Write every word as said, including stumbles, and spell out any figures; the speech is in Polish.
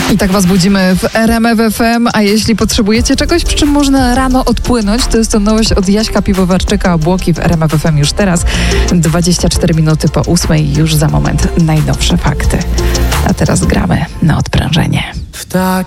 I tak was budzimy w R M F F M, a jeśli potrzebujecie czegoś, przy czym można rano odpłynąć, to jest to nowość od Jaśka Piwowarczyka, obłoki w R M F F M już teraz, dwadzieścia cztery minuty po ósmej, już za moment najnowsze fakty. A teraz gramy na odprężenie. W tak